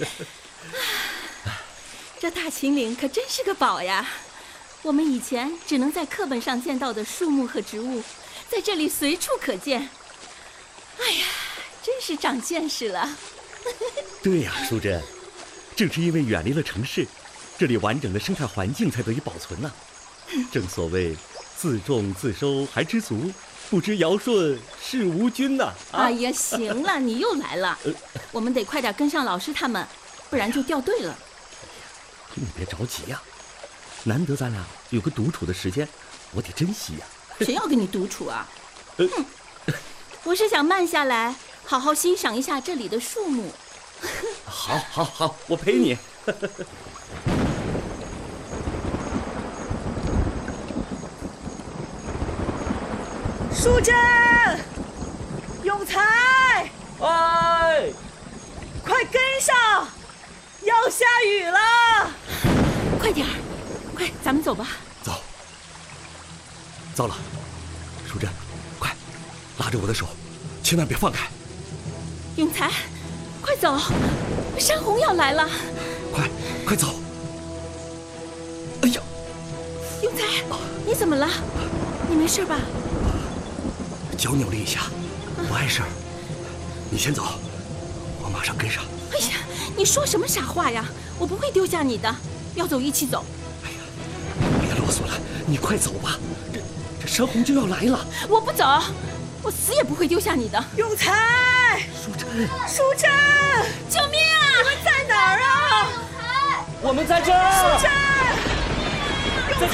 这大秦岭可真是个宝呀！我们以前只能在课本上见到的树木和植物，在这里随处可见。哎呀，真是长见识了。 对呀，淑珍，正是因为远离了城市，这里完整的生态环境才得以保存呢。正所谓自种自收还知足，不知尧舜是吾君呐。 哎呀，行了，你又来了。我们得快点跟上老师他们，不然就掉队了。 你别着急呀，难得咱俩有个独处的时间，我得珍惜呀。 谁要跟你独处啊？我是想慢下来，好好欣赏一下这里的树木。 好，我陪你。 淑珍，永才， 哎， 快跟上，要下雨了！ 快点儿，快，咱们走吧。 走。糟了，淑珍，快，拉着我的手，千万别放开。 永才，快走，山洪要来了。 快走！哎呀， 永才，你怎么了？你没事吧？ 脚扭了一下，不碍事儿。你先走，我马上跟上。 哎呀，你说什么傻话呀！我不会丢下你的，要走一起走。 哎呀，别啰嗦了，你快走吧，这山洪就要来了。 我不走，我死也不会丢下你的。 永才， 淑珍， 淑珍， 救命啊！ 你们在哪儿啊？ 我们在这儿。 淑珍。